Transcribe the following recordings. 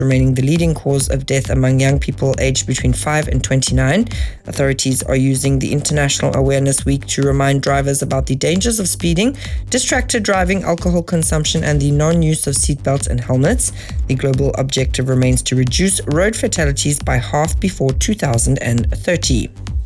remaining the leading cause of death among young people aged between 5 and 29. Authorities are using the International Awareness Week to remind drivers about the dangers of speeding, distracted driving, alcohol consumption, and the non-use of seatbelts and helmets. The global objective remains to reduce road fatalities by half before 2030.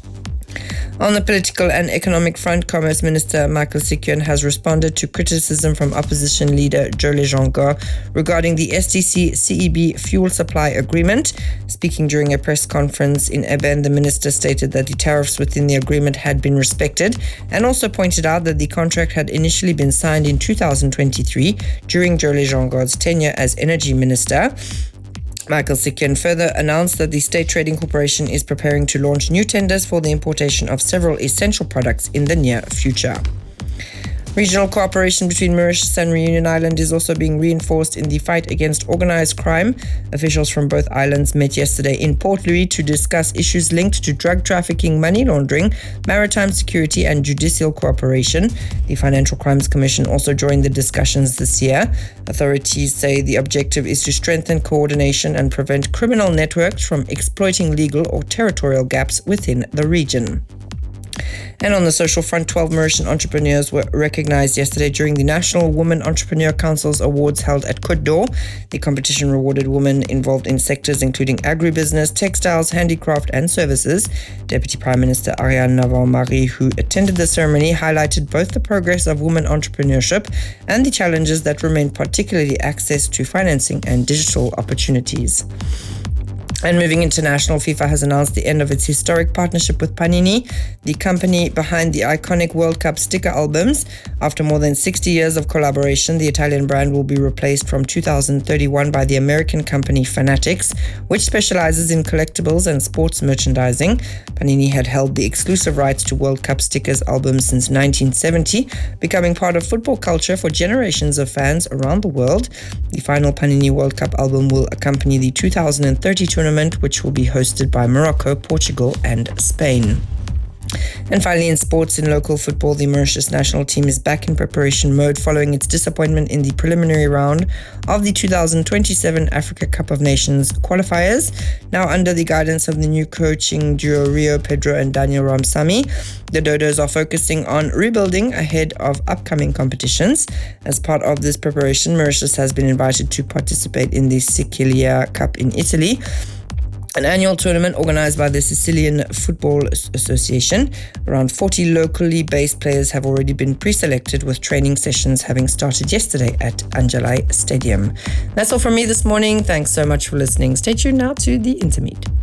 On the political and economic front, Commerce Minister Michael Sikyoen has responded to criticism from opposition leader Jole Jonker regarding the STC-CEB fuel supply agreement. Speaking during a press conference in Eben, the minister stated that the tariffs within the agreement had been respected and also pointed out that the contract had initially been signed in 2023 during Jole Jonker's tenure as energy minister. Michael Sikyoen further announced that the State Trading Corporation is preparing to launch new tenders for the importation of several essential products in the near future. Regional cooperation between Mauritius and Reunion Island is also being reinforced in the fight against organized crime. Officials from both islands met yesterday in Port Louis to discuss issues linked to drug trafficking, money laundering, maritime security, and judicial cooperation. The Financial Crimes Commission also joined the discussions this year. Authorities say the objective is to strengthen coordination and prevent criminal networks from exploiting legal or territorial gaps within the region. And on the social front, 12 Mauritian entrepreneurs were recognized yesterday during the National Women Entrepreneur Council's awards held at Côte d'Or. The competition rewarded women involved in sectors including agribusiness, textiles, handicraft, and services. Deputy Prime Minister Ariane Navarre-Marie, who attended the ceremony, highlighted both the progress of women entrepreneurship and the challenges that remain, particularly access to financing and digital opportunities. And moving international, FIFA has announced the end of its historic partnership with Panini, the company behind the iconic World Cup sticker albums. After more than 60 years of collaboration, the Italian brand will be replaced from 2031 by the American company Fanatics, which specializes in collectibles and sports merchandising. Panini had held the exclusive rights to World Cup stickers albums since 1970, becoming part of football culture for generations of fans around the world. The final Panini World Cup album will accompany the 2030 tournament, which will be hosted by Morocco, Portugal, and Spain. And finally, in sports, in local football, the Mauritius national team is back in preparation mode following its disappointment in the preliminary round of the 2027 Africa Cup of Nations qualifiers. Now under the guidance of the new coaching duo Rio Pedro and Daniel Ramsamy, the Dodos are focusing on rebuilding ahead of upcoming competitions. As part of this preparation, Mauritius has been invited to participate in the Sicilia Cup in Italy, an annual tournament organized by the Sicilian Football Association. Around 40 locally based players have already been pre-selected, with training sessions having started yesterday at Anjalai Stadium. That's all from me this morning. Thanks so much for listening. Stay tuned now to The Intermediate.